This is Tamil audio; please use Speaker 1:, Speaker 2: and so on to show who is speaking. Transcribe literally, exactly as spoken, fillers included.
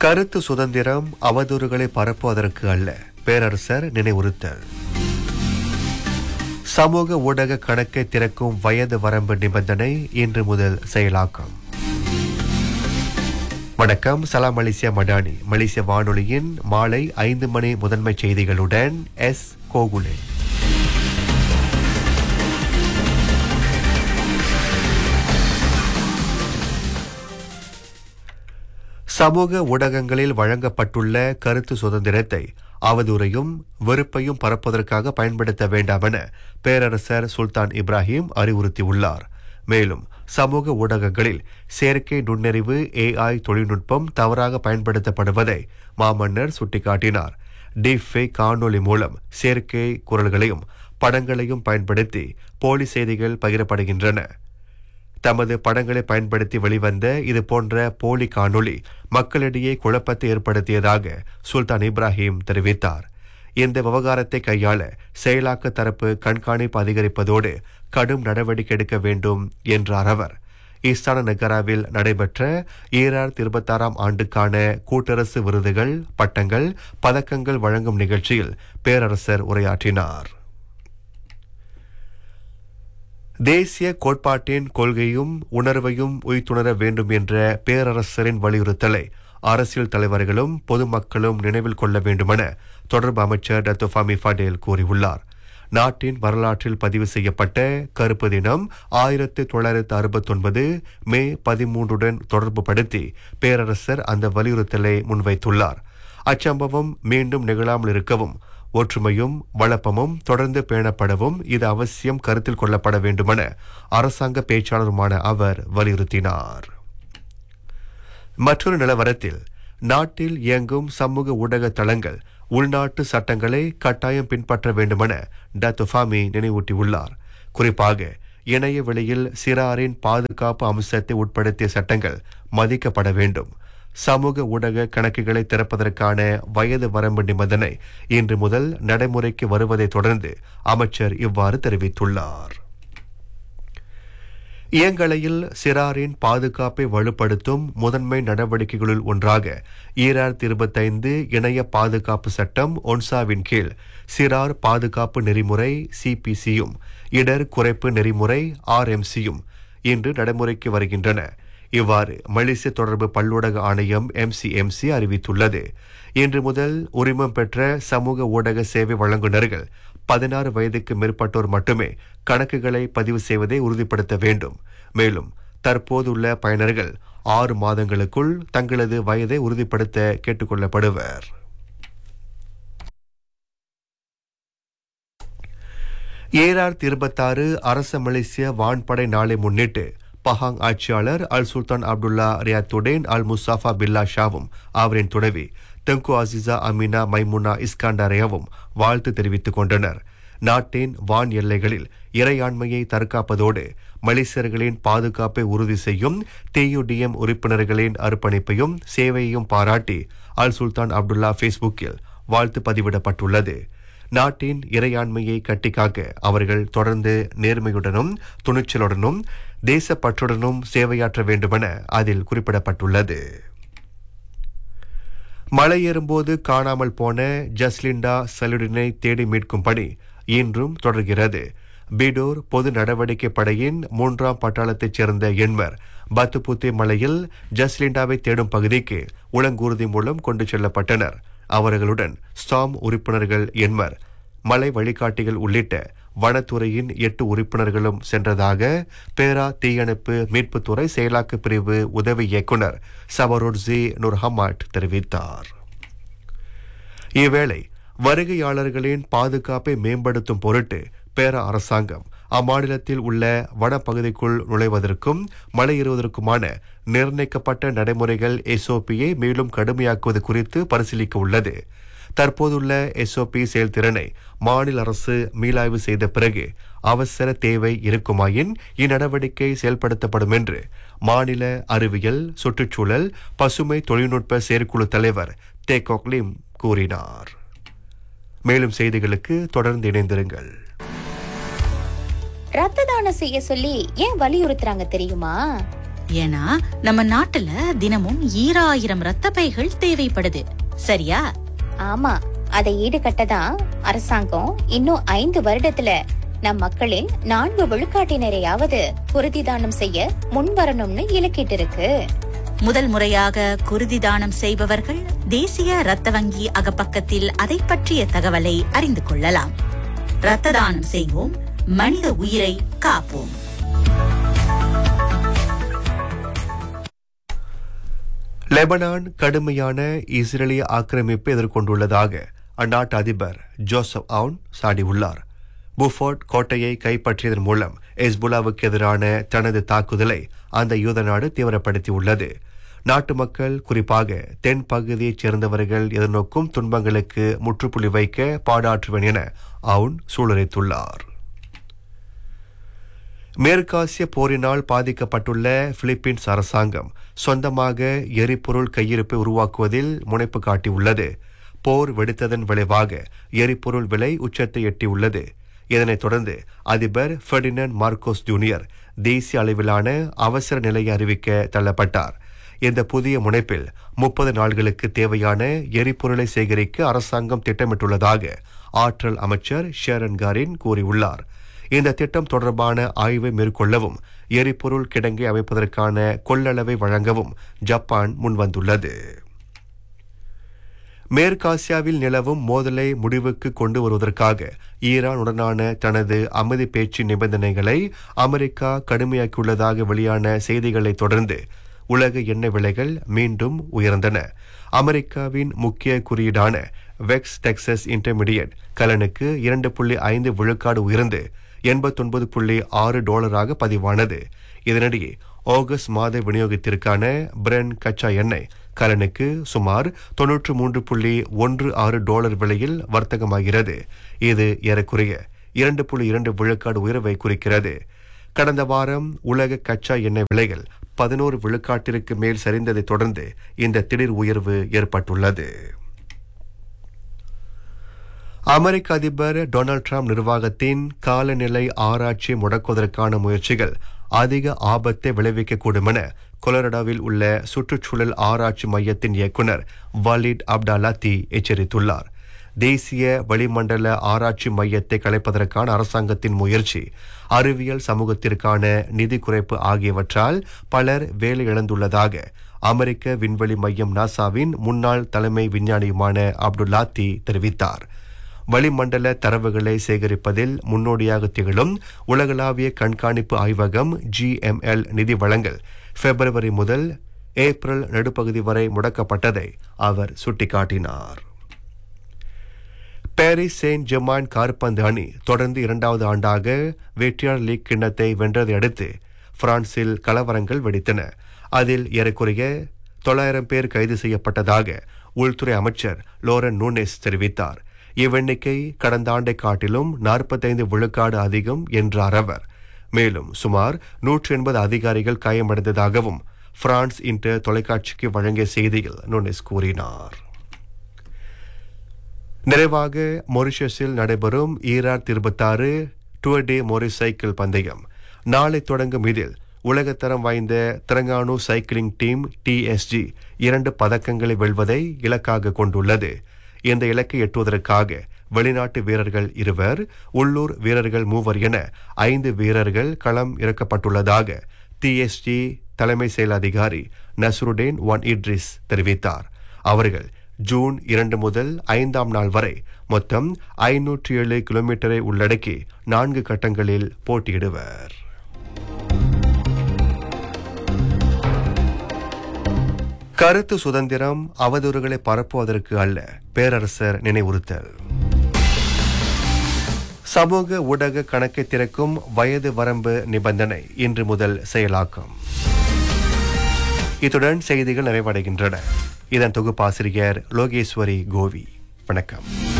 Speaker 1: கருத்து சுதந்திரம் அவதூறுகளை பரப்புவதற்கு அல்ல, பேரரசர் நினைவுறுத்தல். சமூக ஊடக கணக்கை திறக்கும் வயது வரம்பு நிபந்தனை இன்று முதல் செயலாக்கம். வணக்கம், சலாம் மலேசியா மடானி. மலேசிய வானொலியின் மாலை ஐந்து மணி முதன்மை செய்திகளுடன் எஸ் கோகுலே. சமூக ஊடகங்களில் வழங்கப்பட்டுள்ள கருத்து சுதந்திரத்தை அவதூறையும் வெறுப்பையும் பரப்புவதற்காக பயன்படுத்த வேண்டாம் என பேரரசர் சுல்தான் இப்ராஹிம் அறிவுறுத்தியுள்ளார். மேலும் சமூக ஊடகங்களில் செயற்கை நுண்ணறிவு ஏஐ தொழில்நுட்பம் தவறாக பயன்படுத்தப்படுவதை மாமன்னர் சுட்டிக்காட்டினார். டீப்ஃபேக் காணொலி மூலம் செயற்கை குரல்களையும் படங்களையும் பயன்படுத்தி போலி செய்திகள் பகிரப்படுகின்றன. தமது படங்களை பயன்படுத்தி வெளிவந்த இதுபோன்ற போலி காணொளி மக்களிடையே குழப்பத்தை ஏற்படுத்தியதாக சுல்தான் இப்ராஹிம் தெரிவித்தார். இந்த விவகாரத்தை கையாள செயலாக்க தரப்பு கண்காணிப்பு அதிகரிப்பதோடு கடும் நடவடிக்கை எடுக்க வேண்டும் என்றார் அவர். ஈஸ்டான நகராவில் நடைபெற்ற ஈராயிரத்தி இருபத்தி ஆறாம் ஆண்டுக்கான கூட்டரசு விருதுகள், பட்டங்கள், பதக்கங்கள் வழங்கும் நிகழ்ச்சியில் பேரரசர் உரையாற்றினார். தேசிய கோட்பாட்டின் கொள்கையும் உணர்வையும் உய்த்துணர வேண்டும் என்ற பேரரசரின் வலியுறுத்தலை அரசியல் தலைவர்களும் பொதுமக்களும் நினைவில் கொள்ள வேண்டுமென தொடர்பு அமைச்சர் டத்து ஃபாமி ஃபடேல் கூறியுள்ளார். நாட்டின் வரலாற்றில் பதிவு செய்யப்பட்ட கருப்பு தினம் ஆயிரத்து தொள்ளாயிரத்து அறுபத்தி ஒன்பது மே பதிமூன்றுடன் தொடர்பு படுத்தி பேரரசர் அந்த வலியுறுத்தலை முன்வைத்துள்ளார். அச்சம்பவம் மீண்டும் நிகழாமல் இருக்கவும் ஒற்றுமையும் வளப்பமும் தொடர்ந்து பேணப்படவும் இது அவசியம் கருத்தில் கொள்ளப்பட வேண்டுமென அரசாங்க பேச்சாளருமான அவர் வலியுறுத்தினார். மற்றொரு நிலவரத்தில் நாட்டில் இயங்கும் சமூக ஊடக தளங்கள் உள்நாட்டு சட்டங்களை கட்டாயம் பின்பற்ற வேண்டுமென டத்து ஃபாமி நினைவூட்டியுள்ளார். குறிப்பாக இணைய வெளியில் சிறாரின் பாதுகாப்பு அம்சத்தை உட்படுத்திய சட்டங்கள் மதிக்கப்பட வேண்டும். சமூக ஊடக கணக்குகளை திறப்பதற்கான வயது வரம்பு நிபந்தனை இன்று முதல் நடைமுறைக்கு வருவதை தொடர்ந்து அமைச்சர் இவ்வாறு தெரிவித்துள்ளார். இயங்கலையில் சிறாரின் பாதுகாப்பை வலுப்படுத்தும் முதன்மை நடவடிக்கைகளுள் ஒன்றாக ஈராயிரத்தி இருபத்தி ஐந்து இணைய பாதுகாப்பு சட்டம் ஒன்சாவின் கீழ் சிறார் பாதுகாப்பு நெறிமுறை சிபிசியும் இடர் குறைப்பு நெறிமுறை ஆர்எம்சியும் இன்று நடைமுறைக்கு வருகின்றன. இவ்வாறு மலேசிய தொடர்பு பல்லூடக ஆணையம் எம்சிஎம்சி அறிவித்துள்ளது. இன்று முதல் உரிமம் பெற்ற சமூக ஊடக சேவை வழங்குநர்கள் பதினாறு வயதுக்கு மேற்பட்டோர் மட்டுமே கணக்குகளை பதிவு செய்வதை உறுதிப்படுத்த வேண்டும். மேலும் தற்போதுள்ள பயனர்கள் ஆறு மாதங்களுக்குள் தங்களது வயதை உறுதிப்படுத்த கேட்டுக்கொள்ளப்படுவர். ஈராயிரத்தி இருபத்தி ஆறு அரச மலேசிய வான்படை நாளை முன்னிட்டு பஹாங் ஆட்சியாளர் அல் சுல்தான் அப்துல்லா ரியாத்துடேன் அல் முஸ்தாஃபா பில்லா ஷாவும் அவரின் துணைவி தெங்கு அசிசா அமினா மைமுனா இஸ்காண்டரையாவும் வாழ்த்து தெரிவித்துக் கொண்டனர். நாட்டின் வான் எல்லைகளில் இறையாண்மையை தற்காப்பதோடு மலேசியர்களின் பாதுகாப்பை உறுதி செய்யும் டியுடிஎம் உறுப்பினர்களின் அர்ப்பணிப்பையும் சேவையையும் பாராட்டி அல் சுல்தான் அப்துல்லா ஃபேஸ்புக்கில் வாழ்த்து பதிவிடப்பட்டுள்ளது. நாட்டின் இறையாண்மையை கட்டிக்காக்க அவர்கள் தொடர்ந்து நேர்மையுடனும் துணிச்சலுடனும் தேசப்பற்றுடனும் சேவையாற்ற வேண்டுமென அதில் குறிப்பிடப்பட்டுள்ளது. மலையேறும்போது காணாமல் போன ஜஸ்லிண்டா சலுடினை தேடி மீட்கும் பணி இன்றும் தொடர்கிறது. பீடோர் பொது நடவடிக்கை படையின் மூன்றாம் பட்டாளத்தைச் சேர்ந்த எண்மர் பத்துபுத்தே மலையில் ஜஸ்லிண்டாவை தேடும் பகுதிக்கு உளங்கூர்தி மூலம் கொண்டு செல்லப்பட்டனர். அவர்களுடன் ஸ்டாம் உறுப்பினர்கள் எண்மர், மலை வழிகாட்டிகள் உள்ளிட்ட வனத்துறையின் எட்டு உறுப்பினர்களும் சென்றதாக பேரா தீயணைப்பு மீட்புத்துறை செயலாக்க பிரிவு உதவி இயக்குநர் சவரோட்ஸி நுர்ஹமாட் தெரிவித்தார். இவ்வேளை வருகையாளர்களின் பாதுகாப்பை மேம்படுத்தும் பொருட்டு பேரா அரசாங்கம் அம்மாநிலத்தில் உள்ள வனப்பகுதிக்குள் நுழைவதற்கும் மலையேறுவதற்குமான நிர்ணயிக்கப்பட்ட நடைமுறைகள் எஸ்ஓபியை மேலும் கடுமையாக்குவது குறித்து பரிசீலிக்க உள்ளது. தற்போதுள்ள எஸ்ஓபி செயல்திறனை மாநில அரசு மீளாய்வு செய்த பிறகு அவசர தேவை இருக்குமாயின் இந்நடவடிக்கை செயல்படுத்தப்படும் என்று மாநில அறிவியல், சுற்றுச்சூழல், பசுமை தொழில்நுட்ப செயற்குழு தலைவர் தேகோக்லிம் கூறினார். மேலும் செய்திகளுக்கு தொடர்ந்து இணைந்திருங்கள்.
Speaker 2: ரத்த தானம் செய்ய சொல்லி ஏன் வலியுறுத்துறாங்க தெரியுமா? ஏன்னா நம்ம நாட்டுல தினமும் ஈராயிரம் ரத்த பைகள் தேவைப்படுது. சரியா?
Speaker 3: ஆமா, அதை ஈடுகட்டதான் அரசாங்கம் இன்னும் ஐந்து வருடத்துல நம் மக்களின் நான்கு விழுக்காட்டினரையாவது குருதி தானம் செய்ய முன்வரணும்னு இலக்கிட்டு இருக்கு.
Speaker 2: முதல் முறையாக குருதி தானம் செய்பவர்கள் தேசிய இரத்த வங்கி அகப்பக்கத்தில் அதை பற்றிய தகவலை அறிந்து கொள்ளலாம். இரத்த தானம் செய்வோம், மனித உயிரை காப்போம்.
Speaker 1: லெபனான் கடுமையான இஸ்ரேலிய ஆக்கிரமிப்பை எதிர்கொண்டுள்ளதாக அந்நாட்டு அதிபர் ஜோசப் அவுன் சாடியுள்ளார். புஃபோர்ட் கோட்டையை கைப்பற்றியதன் மூலம் ஹெஸ்புல்லாவுக்கு எதிரான தனது தாக்குதலை அந்த யூத நாடு தீவிரப்படுத்தியுள்ளது. நாட்டு மக்கள், குறிப்பாக தென் பகுதியைச் சேர்ந்தவர்கள் எதிர்நோக்கும் துன்பங்களுக்கு முற்றுப்புள்ளி வைக்க பாடாற்றுவேன் என அவுன் சூளுரைத்துள்ளார். மேற்காசிய போரினால் பாதிக்கப்பட்டுள்ள பிலிப்பீன்ஸ் அரசாங்கம் சொந்தமாக எரிபொருள் கையிருப்பை உருவாக்குவதில் முனைப்பு காட்டியுள்ளது. போர் வெடித்ததன் விளைவாக எரிபொருள் விலை உச்சத்தை எட்டியுள்ளது. இதனைத் தொடர்ந்து அதிபர் ஃபெர்டினண்ட் மார்கோஸ் ஜூனியர் தேசிய அளவிலான அவசர நிலையை அறிவிக்க தள்ளப்பட்டார். இந்த புதிய முனைப்பில் முப்பது நாள்களுக்கு தேவையான எரிபொருளை சேகரிக்க அரசாங்கம் திட்டமிட்டுள்ளதாக ஆற்றல் அமைச்சர் ஷேரன் காரின் கூறியுள்ளார். இந்த திட்டம் தொடர்பான ஆய்வை மேற்கொள்ளவும் எரிபொருள் கிடங்கை அமைப்பதற்கான கொள்ளளவை வழங்கவும் ஜப்பான் முன்வந்துள்ளது. மேற்காசியாவில் நிலவும் மோதலை முடிவுக்கு கொண்டு வருவதற்காக ஈரானுடனான தனது அமைதி பேச்சு நிபந்தனைகளை அமெரிக்கா கடுமையாக்கியுள்ளதாக வெளியான செய்திகளை தொடர்ந்து உலக எண்ணெய் விலைகள் மீண்டும் உயர்ந்தன. அமெரிக்காவின் முக்கிய குறியீடான வெக்ஸ் டெக்சஸ் இன்டர்மீடியட் கலனுக்கு இரண்டு புள்ளி ஐந்து விழுக்காடு உயர்ந்து எண்பத்தொன்பது புள்ளி ஆறு டாலராக பதிவானது. இதனிடையே ஆகஸ்ட் மாத விநியோகத்திற்கான பிரெண்ட் கச்சா எண்ணெய் கலனுக்கு சுமார் தொன்னூற்று மூன்று புள்ளி ஒன்று ஆறு டாலர் விலையில் வர்த்தகமாகிறது. இது ஏறக்குறைய இரண்டு புள்ளி இரண்டு விழுக்காடு உயர்வை குறிக்கிறது. கடந்த வாரம் உலக கச்சா எண்ணெய் விலைகள் பதினோரு விழுக்காட்டிற்கு மேல் சரிந்ததை தொடர்ந்து இந்த திடீர் உயர்வு ஏற்பட்டுள்ளது. அமெரிக்க அதிபர் டொனால்ட் ட்ரம்ப் நிர்வாகத்தின் காலநிலை ஆராய்ச்சி முடக்குவதற்கான முயற்சிகள் அதிக ஆபத்தை விளைவிக்கக்கூடும் என கொலரடாவில் உள்ள சுற்றுச்சூழல் ஆராய்ச்சி மையத்தின் இயக்குநர் வாலிட் அப்டாலாத்தி எச்சரித்துள்ளார். தேசிய வளிமண்டல ஆராய்ச்சி மையத்தை கலைப்பதற்கான அரசாங்கத்தின் முயற்சி, அறிவியல் சமூகத்திற்கான நிதி குறைப்பு ஆகியவற்றால் பலர் வேலை இழந்துள்ளதாக அமெரிக்க விண்வெளி மையம் நாசாவின் முன்னாள் தலைமை விஞ்ஞானியுமான அப்துல்லாத்தி தெரிவித்தார். வளிமண்டல தரவுகளை சேகரிப்பதில் முன்னோடியாக திகழும் உலகளாவிய கண்காணிப்பு ஆய்வகம் ஜிஎம்எல் நிதி வழங்கல் பிப்ரவரி முதல் ஏப்ரல் நடுப்பகுதி வரை முடக்கப்பட்டதை அவர் சுட்டிக்காட்டினார். பாரிஸ் செயின்ட் ஜெர்மான் கால்பந்து அணி தொடர்ந்து இரண்டாவது ஆண்டாக வெற்றியாளர் லீக் கிண்ணத்தை வென்றதை அடுத்து பிரான்சில் கலவரங்கள் வெடித்தன. அதில் ஏறக்குறைய தொள்ளாயிரம் பேர் கைது செய்யப்பட்டதாக உள்துறை அமைச்சர் லோரன் நூனேஸ் தெரிவித்தார். இவ்வெண்ணிக்கை கடந்த ஆண்டை காட்டிலும் நாற்பத்தைந்து விழுக்காடு அதிகம் என்றார் அவர். மேலும் சுமார் நூற்றி எண்பது அதிகாரிகள் காயமடைந்ததாகவும் பிரான்ஸ் இன்டர் தொலைக்காட்சிக்கு வழங்கிய செய்தியில் நூனேஸ் கூறினார். நிறைவாக மொரிஷியஸில் நடைபெறும் ஈராயிரத்தி இருபத்தி ஆறு டூர் டே மொரிஸ் சைக்கிள் பந்தயம் நாளை தொடங்கும். இதில் உலகத்தரம் வாய்ந்த திரங்கானு சைக்கிளிங் டீம் டிஎஸ்ஜி இரண்டு பதக்கங்களை வெல்வதை இலக்காக கொண்டுள்ளது. இந்த இலக்கை எட்டுவதற்காக வெளிநாட்டு வீரர்கள் இருவர், உள்ளூர் வீரர்கள் மூவர் என ஐந்து வீரர்கள் களம் இறக்கப்பட்டுள்ளதாக டிஎஸ்ஜி தலைமை செயல் அதிகாரி நஸ்ருடேன் ஒன் இட்ரிஸ் தெரிவித்தார். அவர்கள் ஜூன் இரண்டு முதல் ஐந்தாம் நாள் வரை மொத்தம் ஐநூற்றி ஏழு கிலோமீட்டரை உள்ளடக்கி நான்கு கட்டங்களில் போட்டியிடுவர். கருத்து சுதந்திரம் அவதூறுகளை பரப்புவதற்கு அல்ல, பேரரசர் நினைவுறுத்தல். சமூக ஊடக கணக்கை திறக்கும் வயது வரம்பு நிபந்தனை இன்று முதல் செயலாக்கம். இத்துடன் செய்திகள் நிறைவடைகின்றன. இதன் தொகுப்பாசிரியர் லோகேஸ்வரி கோவி. வணக்கம்.